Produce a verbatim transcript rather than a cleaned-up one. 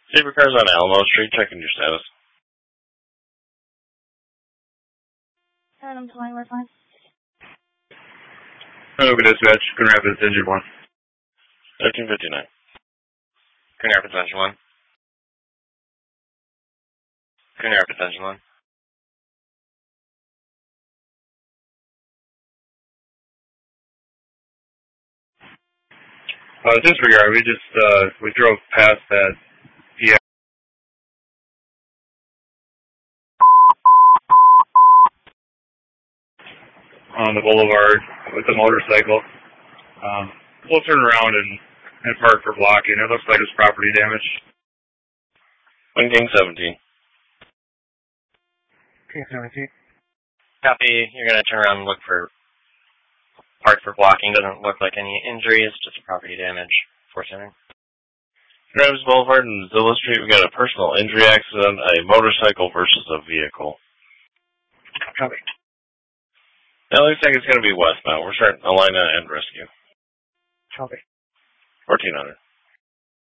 Saber cars on Alamo Street, checking your status. Adam twenty, we're fine. Over dispatch, Coon Rapids, engine one. thirteen fifty-nine. Coon Rapids, engine one. Coon Rapids, engine one. Uh, disregard, we just, uh, we drove past that, yeah. On the boulevard with the motorcycle. Um, we'll turn around and, and park for blocking. It looks like it's property damage. One King seventeen. King seventeen. Copy. You're going to turn around and look for park for blocking. Doesn't look like any injuries, just property damage. four center. Travis Boulevard and Zilla Street, we got a personal injury accident, a motorcycle versus a vehicle. Copy. Now, it looks like it's going to be westbound. We're starting Alina and rescue. Copy. fourteen hundred.